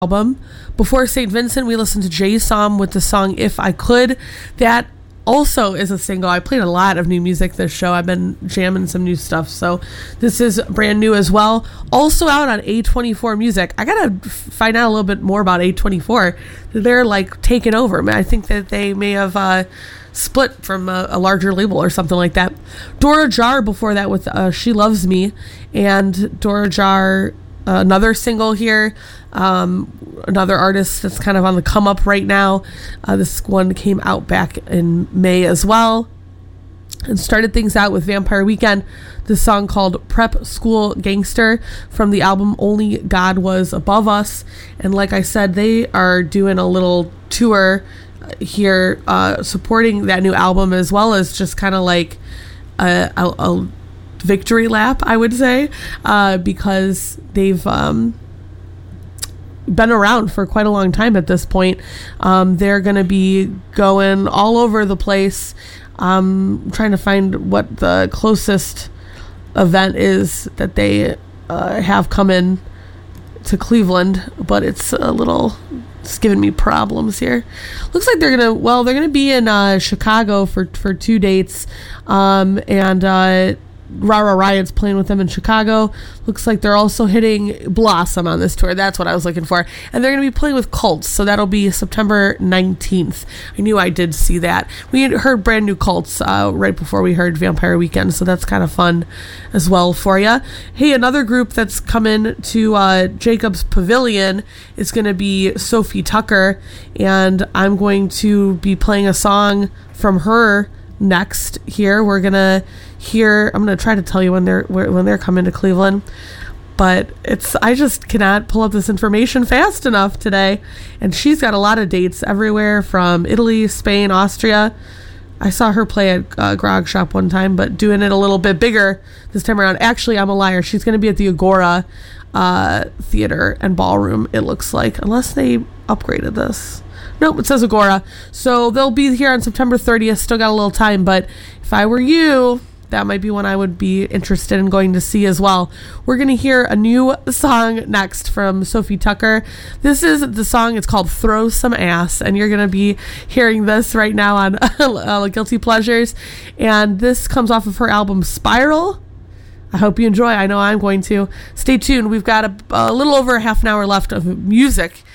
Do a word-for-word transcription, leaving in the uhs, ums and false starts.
album. Before Saint Vincent, we listened to Jay Som with the song If I Could. That also is a single. I played a lot of new music this show. I've been jamming some new stuff, so this is brand new as well. Also out on A twenty-four Music. I gotta find out a little bit more about A twenty-four. They're like taking over. I think that they may have uh, split from a, a larger label or something like that. Dora Jar before that with uh, She Loves Me, and Dora Jar, uh, another single here. Um, another artist that's kind of on the come up right now. Uh, this one came out back in May as well, and started things out with Vampire Weekend, the song called Prep School Gangster from the album Only God Was Above Us. And like I said, they are doing a little tour here, uh, supporting that new album, as well as just kind of like a, a, a victory lap, I would say, uh, because they've um, been around for quite a long time at this point. Um, they're going to be going all over the place. Um, trying to find what the closest event is that they uh, have come in to Cleveland, but it's a little, it's giving me problems here. Looks like they're gonna, well, they're gonna be in uh, Chicago for for two dates, um, and uh, Rara Riot's playing with them in Chicago. Looks like they're also hitting Blossom on this tour. That's what I was looking for. And they're going to be playing with Cults, so that'll be September nineteenth. I knew I did see that. We had heard brand new Cults uh, right before we heard Vampire Weekend, so that's kind of fun as well for you. Hey, another group that's coming to uh, Jacob's Pavilion is going to be Sophie Tucker, and I'm going to be playing a song from her next here. We're gonna hear, I'm gonna try to tell you when they're when they're coming to Cleveland, but it's, I just cannot pull up this information fast enough today. And she's got a lot of dates everywhere from Italy, Spain, Austria. I saw her play at uh, Grog Shop one time, but doing it a little bit bigger this time around. Actually, I'm a liar. She's gonna be at the Agora uh, Theater and Ballroom, it looks like, unless they upgraded this. Nope, it says Agora. So they'll be here on September thirtieth. Still got a little time, but if I were you, that might be one I would be interested in going to see as well. We're going to hear a new song next from Sophie Tucker. This is the song, it's called Throw Some Ass, and you're going to be hearing this right now on uh, Guilty Pleasures. And this comes off of her album Spiral. I hope you enjoy. I know I'm going to. Stay tuned. We've got a, a little over a half an hour left of music